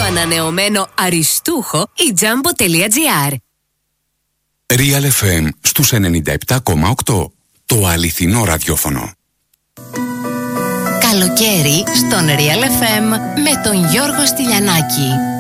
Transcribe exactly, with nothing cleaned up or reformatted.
ανανεωμένο αριστούχο η Jumbo.gr. Real εφ εμ στους ενενήντα επτά κόμμα οκτώ. Το αληθινό ραδιόφωνο. Καλοκαίρι στον Real εφ εμ με τον Γιώργο Στυλιανάκη.